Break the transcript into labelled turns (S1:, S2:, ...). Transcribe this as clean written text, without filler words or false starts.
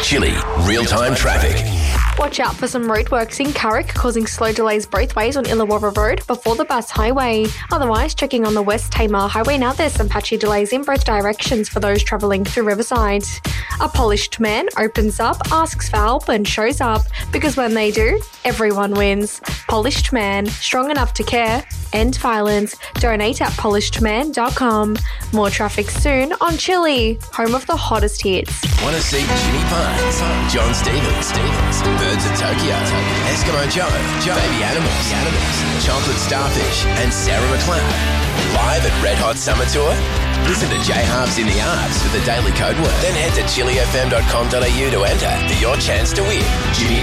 S1: Chili real-time traffic.
S2: Watch out for some roadworks in Carrick, causing slow delays both ways on Illawarra Road before the Bass Highway. Otherwise, checking on the West Tamar Highway now, there's some patchy delays in both directions for those travelling through Riverside. A polished man opens up, asks for help and shows up, because when they do, everyone wins. Polished Man, strong enough to care. End violence. Donate at polishedman.com. More traffic soon on Chili, home of the hottest hits.
S1: Want to see Jimmy Pines, John Stevens, Birds of Tokyo, Eskimo Joe, Baby Animals, Chocolate Starfish, and Sarah McLeod. Live at Red Hot Summer Tour? Listen to J-Halves in the Arts with the daily code word. Then head to chilifm.com.au to enter for your chance to win Jimmy